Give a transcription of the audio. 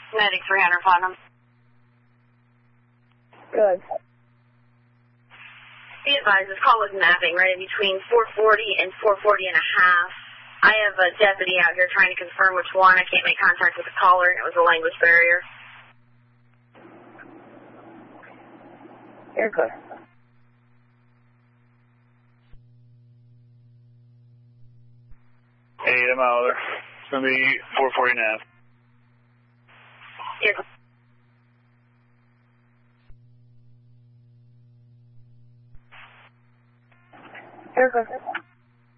Medic 300 Platinum. Good. Be advised, this call was mapping right in between 440 and 440 and a half. I have a deputy out here trying to confirm which one. I can't make contact with the caller, and it was a language barrier. You're good. Hey, I'm out there. It's going to be 440 and a half. You're good. You're good.